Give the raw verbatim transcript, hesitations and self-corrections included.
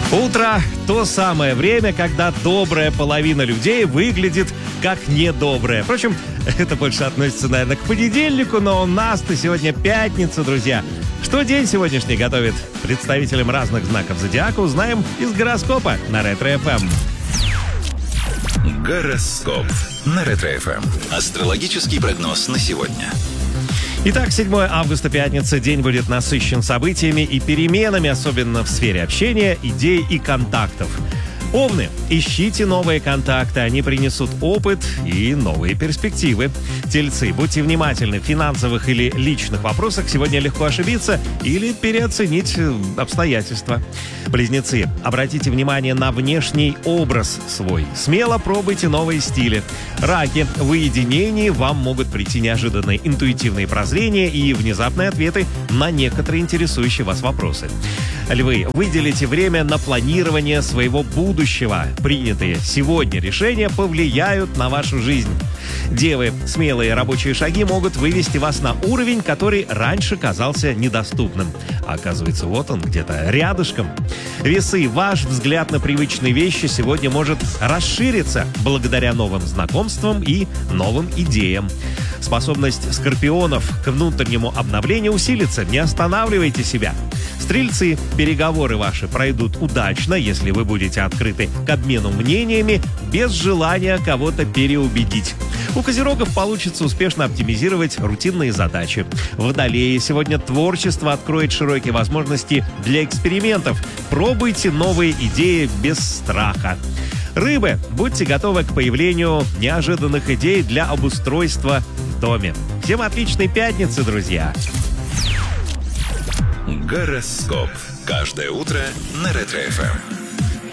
Утро – то самое время, когда добрая половина людей выглядит как недобрая. Впрочем, это больше относится, наверное, к понедельнику, но у нас-то сегодня пятница, друзья. Что день сегодняшний готовит представителям разных знаков зодиака, узнаем из гороскопа на Ретро-эф эм. Гороскоп на Ретро-эф эм. Астрологический прогноз на сегодня. Итак, седьмое августа, пятница. День будет насыщен событиями и переменами, особенно в сфере общения, идей и контактов. Овны, ищите новые контакты, они принесут опыт и новые перспективы. Тельцы, будьте внимательны, в финансовых или личных вопросах сегодня легко ошибиться или переоценить обстоятельства. Близнецы, обратите внимание на внешний образ свой. Смело пробуйте новые стили. Раки, в уединении вам могут прийти неожиданные интуитивные прозрения и внезапные ответы на некоторые интересующие вас вопросы. Львы, выделите время на планирование своего будущего. Принятые сегодня решения повлияют на вашу жизнь. Девы, смелые рабочие шаги могут вывести вас на уровень, который раньше казался недоступным. А оказывается, вот он где-то рядышком. Весы, ваш взгляд на привычные вещи сегодня может расшириться благодаря новым знакомствам и новым идеям. Способность скорпионов к внутреннему обновлению усилится. Не останавливайте себя. Стрельцы, переговоры ваши пройдут удачно, если вы будете открыты к обмену мнениями без желания кого-то переубедить. У козерогов получится успешно оптимизировать рутинные задачи. Водолеи, сегодня творчество откроет широкие возможности для экспериментов. Пробуйте новые идеи без страха. Рыбы, будьте готовы к появлению неожиданных идей для обустройства в доме. Всем отличной пятницы, друзья! Гороскоп. Каждое утро на Ретро-эф эм.